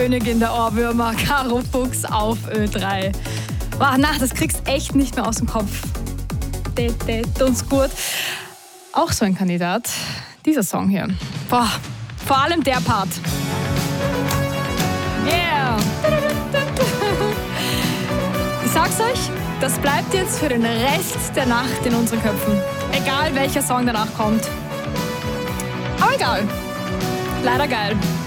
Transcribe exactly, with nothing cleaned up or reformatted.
Königin der Ohrwürmer, Caro Fuchs auf Ö drei. Boah, na, das kriegst echt nicht mehr aus dem Kopf. Det, det, uns gut. Auch so ein Kandidat. Dieser Song hier. Boah, vor allem der Part. Yeah. Ich sag's euch, das bleibt jetzt für den Rest der Nacht in unseren Köpfen. Egal welcher Song danach kommt. Aber egal. Leider geil.